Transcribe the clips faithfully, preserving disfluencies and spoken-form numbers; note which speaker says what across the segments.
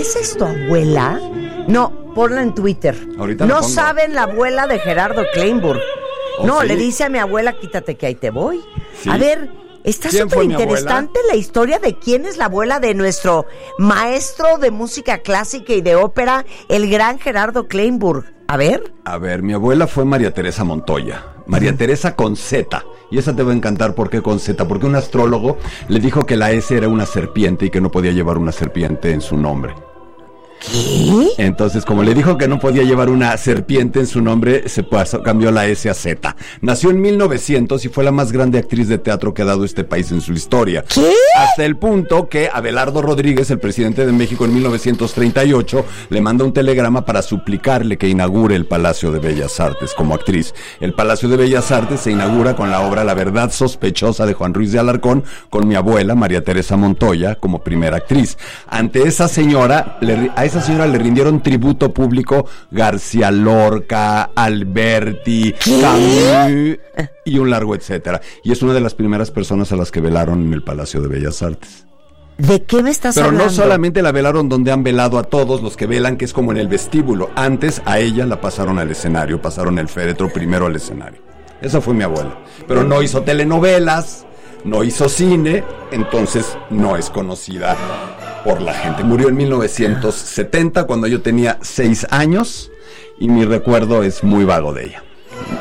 Speaker 1: ¿esa es tu abuela? No, ponla en Twitter.
Speaker 2: Ahorita
Speaker 1: no
Speaker 2: lo pongo.
Speaker 1: saben la abuela de Gerardo Kleinburg.
Speaker 2: ¿Oh,
Speaker 1: no,
Speaker 2: sí?
Speaker 1: le dice a mi abuela, quítate que ahí te voy.
Speaker 2: ¿Sí?
Speaker 1: A ver, está
Speaker 2: ¿Quién
Speaker 1: súper
Speaker 2: fue mi
Speaker 1: interesante la historia de quién es la abuela de nuestro maestro de música clásica y de ópera, el gran Gerardo Kleinburg. A ver.
Speaker 2: A ver, mi abuela fue María Teresa Montoya. María Teresa con Z. Y esa te va a encantar. ¿Por qué con Z? Porque un astrólogo le dijo que la S era una serpiente y que no podía llevar una serpiente en su nombre.
Speaker 1: ¿Qué?
Speaker 2: Entonces, como le dijo que no podía llevar una serpiente en su nombre, se pasó, cambió la S a Z. Nació en mil novecientos y fue la más grande actriz de teatro que ha dado este país en su historia.
Speaker 1: ¿Qué?
Speaker 2: Hasta el punto que Abelardo Rodríguez, el presidente de México en mil novecientos treinta y ocho, le manda un telegrama para suplicarle que inaugure el Palacio de Bellas Artes como actriz. El Palacio de Bellas Artes se inaugura con la obra La Verdad Sospechosa de Juan Ruiz de Alarcón, con mi abuela, María Teresa Montoya, como primera actriz. Ante esa señora, le, a esa señora le rindieron tributo público García Lorca, Alberti, Camus y un largo etcétera. Y es una de las primeras personas a las que velaron en el Palacio de Bellas Artes.
Speaker 1: ¿De qué me estás
Speaker 2: Pero
Speaker 1: hablando?
Speaker 2: no solamente la velaron donde han velado a todos los que velan, que es como en el vestíbulo. Antes a ella la pasaron al escenario, pasaron el féretro primero al escenario. Esa fue mi abuela. Pero no hizo telenovelas, no hizo cine, entonces no es conocida por la gente. Murió en mil novecientos setenta, cuando yo tenía seis años, y mi recuerdo es muy vago de ella.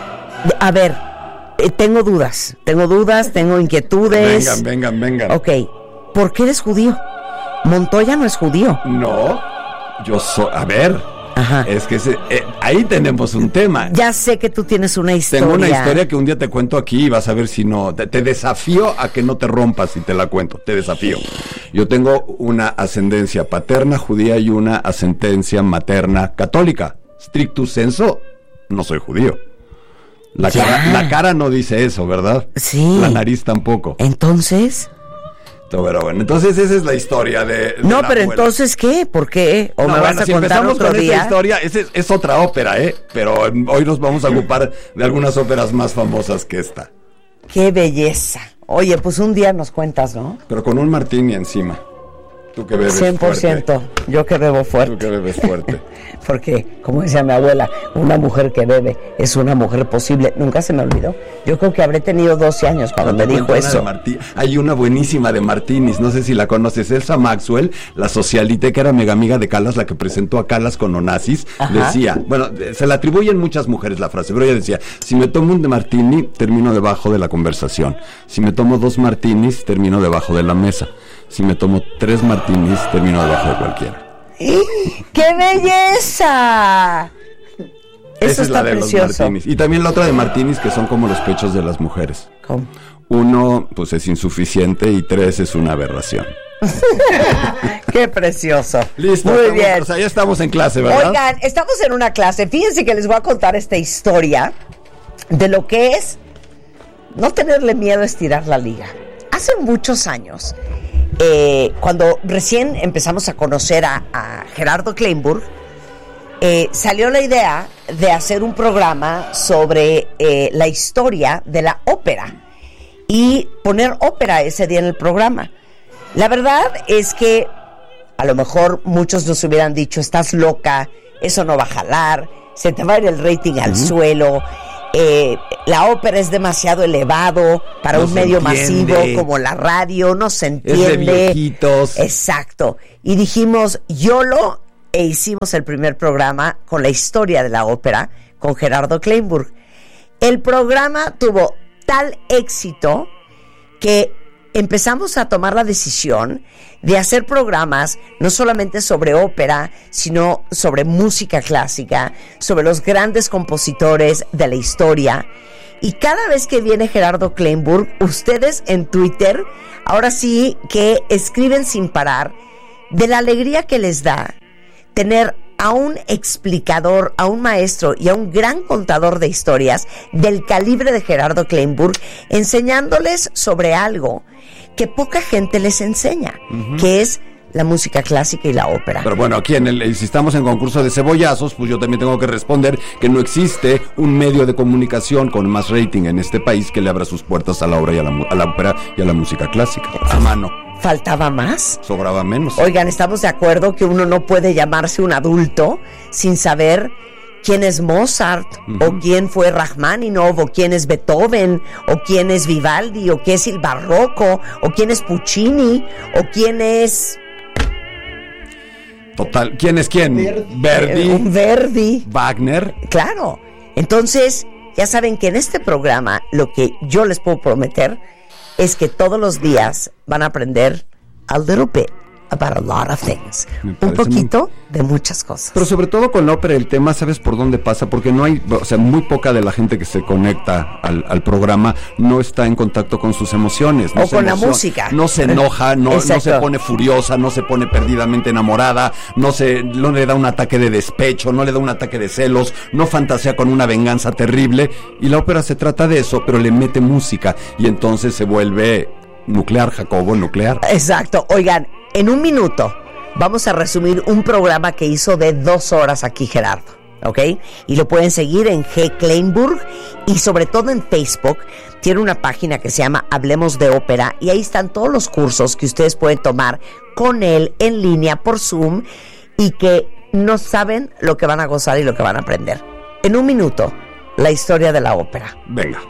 Speaker 1: A ver, eh, tengo dudas, tengo dudas, tengo inquietudes.
Speaker 2: Vengan, vengan, vengan.
Speaker 1: Ok, ¿por qué eres judío? Montoya no es judío.
Speaker 2: No, yo soy... A ver,
Speaker 1: Ajá.
Speaker 2: es que se, eh, ahí tenemos un tema.
Speaker 1: Ya sé que tú tienes una historia.
Speaker 2: Tengo una historia que un día te cuento aquí y vas a ver si no... Te, te desafío a que no te rompas si te la cuento. Te desafío. Yo tengo una ascendencia paterna judía y una ascendencia materna católica. Stricto sensu, no soy judío. La cara, la cara no dice eso, ¿verdad?
Speaker 1: Sí.
Speaker 2: La nariz tampoco.
Speaker 1: Entonces...
Speaker 2: Pero bueno, entonces esa es la historia de... de
Speaker 1: No,
Speaker 2: la
Speaker 1: pero
Speaker 2: abuela.
Speaker 1: entonces, ¿qué? ¿Por qué? ¿O
Speaker 2: No,
Speaker 1: me
Speaker 2: bueno,
Speaker 1: vas a
Speaker 2: si
Speaker 1: contar
Speaker 2: empezamos
Speaker 1: otro
Speaker 2: con
Speaker 1: día?
Speaker 2: esta historia, esa es, es otra ópera, ¿eh? Pero eh, hoy nos vamos a ocupar de algunas óperas más famosas que esta.
Speaker 1: ¡Qué belleza! Oye, pues un día nos cuentas, ¿no?
Speaker 2: Pero con un martini encima. Tú que bebes
Speaker 1: cien por ciento.
Speaker 2: fuerte.
Speaker 1: Yo que bebo fuerte.
Speaker 2: Tú que bebes fuerte.
Speaker 1: Porque, como decía mi abuela, una mujer que bebe es una mujer posible. Nunca se me olvidó. Yo creo que habré tenido doce años cuando me dijo eso.
Speaker 2: Martí- Hay una buenísima de Martinis, no sé si la conoces, Elsa Maxwell, la socialite que era mega amiga de Calas, la que presentó a Calas con Onassis.
Speaker 1: Ajá.
Speaker 2: Decía, bueno, se la atribuyen muchas mujeres la frase, pero ella decía, si me tomo un de Martini, termino debajo de la conversación. Si me tomo dos Martinis, termino debajo de la mesa. Si me tomo tres Martinis, termino debajo de cualquiera.
Speaker 1: ¡Qué belleza! Eso
Speaker 2: Esa es
Speaker 1: está
Speaker 2: la de
Speaker 1: precioso.
Speaker 2: los Martinis. Y también la otra de Martinis, que son como los pechos de las mujeres.
Speaker 1: ¿Cómo?
Speaker 2: Uno, pues es insuficiente, y tres es una aberración.
Speaker 1: ¡Qué precioso!
Speaker 2: Listo.
Speaker 1: Muy
Speaker 2: estamos,
Speaker 1: bien.
Speaker 2: O sea, ya estamos en clase, ¿verdad?
Speaker 1: Oigan, estamos en una clase. Fíjense que les voy a contar esta historia de lo que es no tenerle miedo a estirar la liga. Hace muchos años, eh, cuando recién empezamos a conocer a, a Gerardo Kleinburg, eh, salió la idea de hacer un programa sobre eh, la historia de la ópera y poner ópera ese día en el programa. La verdad es que a lo mejor muchos nos hubieran dicho, estás loca, eso no va a jalar, se te va a ir el rating al uh-huh. suelo, eh, la ópera es demasiado elevado para no un medio entiende. masivo como la radio, no se entiende.
Speaker 2: Es de viejitos.
Speaker 1: Exacto. Y dijimos, YOLO, e hicimos el primer programa con la historia de la ópera con Gerardo Kleinburg. El programa tuvo tal éxito que empezamos a tomar la decisión de hacer programas no solamente sobre ópera, sino sobre música clásica, sobre los grandes compositores de la historia. Y cada vez que viene Gerardo Kleinburg, ustedes en Twitter, ahora sí que escriben sin parar de la alegría que les da tener a un explicador, a un maestro y a un gran contador de historias del calibre de Gerardo Kleinburg, enseñándoles sobre algo que poca gente les enseña, uh-huh. que es la música clásica y la ópera.
Speaker 2: Pero bueno, aquí en el, si estamos en concurso de cebollazos, pues yo también tengo que responder que no existe un medio de comunicación con más rating en este país que le abra sus puertas a la obra y a la, a la ópera y a la música clásica. A mano.
Speaker 1: faltaba más.
Speaker 2: Sobraba menos.
Speaker 1: Oigan, estamos de acuerdo que uno no puede llamarse un adulto sin saber quién es Mozart, uh-huh. o quién fue Rachmaninoff, o quién es Beethoven, o quién es Vivaldi, o quién es el barroco, o quién es Puccini, o quién es...
Speaker 2: Total, ¿quién es quién?
Speaker 1: Verdi.
Speaker 2: Verdi.
Speaker 1: Eh, un Verdi.
Speaker 2: Wagner.
Speaker 1: Claro. Entonces, ya saben que en este programa lo que yo les puedo prometer es que todos los días van a aprender a little bit about a lot of things. Un poquito muy... de muchas cosas.
Speaker 2: Pero sobre todo con la ópera el tema, ¿sabes por dónde pasa? Porque no hay, o sea, muy poca de la gente que se conecta al, al programa no está en contacto con sus emociones. No
Speaker 1: o con
Speaker 2: emociona,
Speaker 1: la música.
Speaker 2: No se enoja, no, no se pone furiosa, no se pone perdidamente enamorada, no, se, no le da un ataque de despecho, no le da un ataque de celos, no fantasea con una venganza terrible. Y la ópera se trata de eso, pero le mete música y entonces se vuelve nuclear, Jacobo, nuclear.
Speaker 1: Exacto. Oigan, en un minuto vamos a resumir un programa que hizo de dos horas aquí Gerardo, ¿ok? Y lo pueden seguir en G. Kleinburg y sobre todo en Facebook. Tiene una página que se llama Hablemos de Ópera y ahí están todos los cursos que ustedes pueden tomar con él en línea por Zoom y que no saben lo que van a gozar y lo que van a aprender. En un minuto, la historia de la ópera.
Speaker 2: Venga.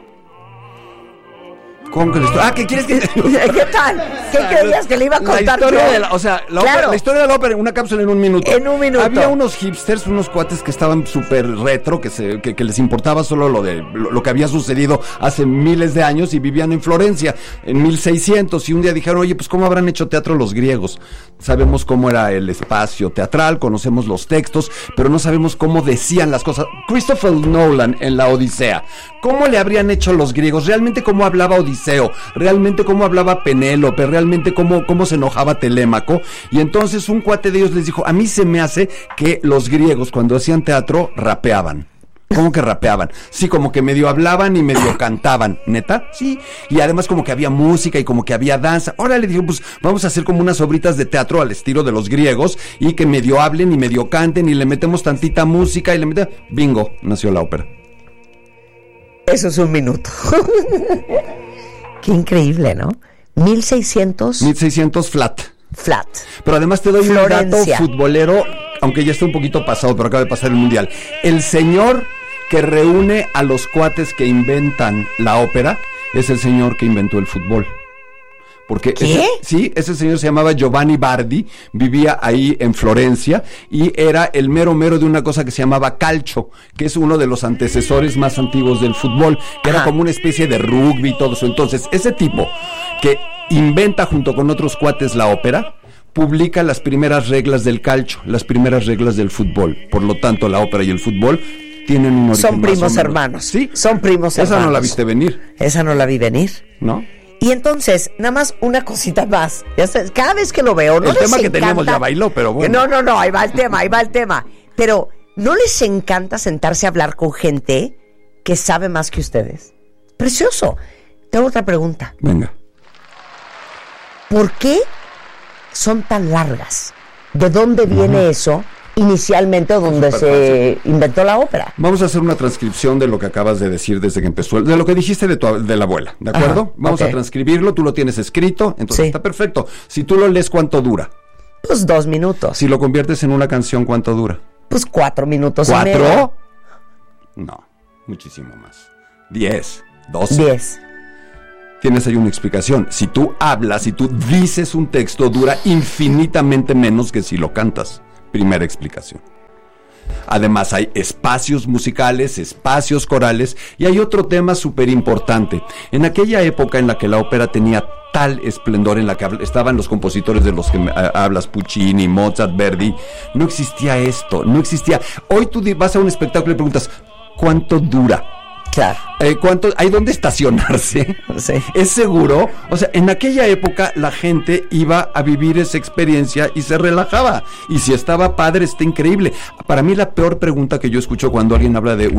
Speaker 2: ¿Cómo que la historia? Ah, ¿qué quieres que
Speaker 1: ¿Qué tal? ¿Qué creías que le iba a contar
Speaker 2: la historia
Speaker 1: yo?
Speaker 2: De la, o sea, la,
Speaker 1: claro.
Speaker 2: ópera, la historia de la ópera en una cápsula en un minuto.
Speaker 1: En un minuto.
Speaker 2: Había unos hipsters, unos cuates que estaban súper retro, que, se, que, que les importaba solo lo de lo, lo que había sucedido hace miles de años y vivían en Florencia en mil seiscientos y un día dijeron, oye, pues ¿cómo habrán hecho teatro los griegos? Sabemos cómo era el espacio teatral, conocemos los textos, pero no sabemos cómo decían las cosas. Christopher Nolan en la Odisea, ¿cómo le habrían hecho los griegos? Realmente cómo hablaba Odiseo, realmente cómo hablaba Penélope, realmente cómo, cómo se enojaba Telémaco. Y entonces un cuate de ellos les dijo, a mí se me hace que los griegos cuando hacían teatro rapeaban. ¿Cómo que rapeaban? Sí, como que medio hablaban y medio cantaban. ¿Neta? Sí. Y además como que había música y como que había danza. Ahora le dijo, pues vamos a hacer como unas obritas de teatro al estilo de los griegos y que medio hablen y medio canten y le metemos tantita música y le metemos... Bingo, nació la ópera.
Speaker 1: Eso es un minuto. Qué increíble, ¿no? mil seiscientos
Speaker 2: mil seiscientos flat.
Speaker 1: Flat.
Speaker 2: Pero además te doy
Speaker 1: Florencia.
Speaker 2: Un dato futbolero, aunque ya está un poquito pasado, pero acaba de pasar el mundial. El señor que reúne a los cuates que inventan la ópera es el señor que inventó el fútbol. Porque
Speaker 1: ¿Qué?
Speaker 2: Ese, sí, ese señor se llamaba Giovanni Bardi, vivía ahí en Florencia y era el mero mero de una cosa que se llamaba calcio, que es uno de los antecesores más antiguos del fútbol, que Ajá. era como una especie de rugby y todo eso. Entonces, ese tipo que inventa junto con otros cuates la ópera, publica las primeras reglas del calcio, las primeras reglas del fútbol. Por lo tanto, la ópera y el fútbol tienen un origen.
Speaker 1: Son primos hermanos.
Speaker 2: Sí.
Speaker 1: Son primos
Speaker 2: Esa
Speaker 1: hermanos.
Speaker 2: Esa no la viste venir.
Speaker 1: Esa no la vi venir.
Speaker 2: ¿No?
Speaker 1: Y entonces, nada más una cosita más. Ya sabes, cada vez que lo veo, no
Speaker 2: el
Speaker 1: les
Speaker 2: tema que
Speaker 1: encanta...
Speaker 2: teníamos ya bailó, pero bueno.
Speaker 1: No, no, no, ahí va el tema, ahí va el tema. Pero, ¿no les encanta sentarse a hablar con gente que sabe más que ustedes? Precioso. Tengo otra pregunta.
Speaker 2: Venga.
Speaker 1: ¿Por qué son tan largas? ¿De dónde viene uh-huh. eso? Inicialmente donde se fácil. inventó la ópera.
Speaker 2: Vamos a hacer una transcripción de lo que acabas de decir desde que empezó, de lo que dijiste de tu de la abuela, ¿de acuerdo? Ajá, Vamos okay. a transcribirlo, tú lo tienes escrito, entonces sí. está perfecto. Si tú lo lees, ¿cuánto dura?
Speaker 1: Pues dos minutos.
Speaker 2: Si lo conviertes en una canción, ¿cuánto dura?
Speaker 1: Pues cuatro minutos
Speaker 2: ¿Cuatro?
Speaker 1: y medio.
Speaker 2: No, muchísimo más. Diez, doce.
Speaker 1: Diez.
Speaker 2: Tienes ahí una explicación. Si tú hablas, si tú dices un texto, dura infinitamente menos que si lo cantas. Primera explicación. Además hay espacios musicales, espacios corales y hay otro tema súper importante. En aquella época en la que la ópera tenía tal esplendor, en la que estaban los compositores de los que hablas, Puccini, Mozart, Verdi, no existía esto, no existía. Hoy tú vas a un espectáculo y preguntas, ¿cuánto dura?
Speaker 1: Claro.
Speaker 2: Eh, ¿cuánto, ¿Hay dónde estacionarse?
Speaker 1: Sí.
Speaker 2: ¿Es seguro? O sea, en aquella época la gente iba a vivir esa experiencia y se relajaba. Y si estaba padre, está increíble. Para mí la peor pregunta que yo escucho cuando alguien habla de